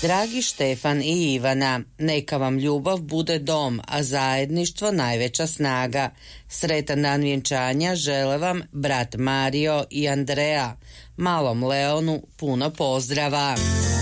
Dragi Štefan i Ivana, neka vam ljubav bude dom, a zajedništvo najveća snaga. Sretan dan vjenčanja žele vam brat Mario i Andrea. Malom Leonu puno pozdrava.